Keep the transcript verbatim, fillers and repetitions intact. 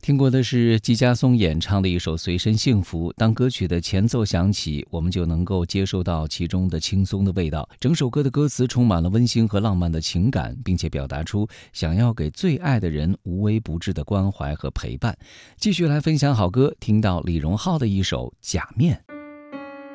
听过的是季家松演唱的一首《随身幸福》，当歌曲的前奏响起，我们就能够接受到其中的轻松的味道。整首歌的歌词充满了温馨和浪漫的情感，并且表达出想要给最爱的人无微不至的关怀和陪伴。继续来分享好歌，听到李荣浩的一首《假面》。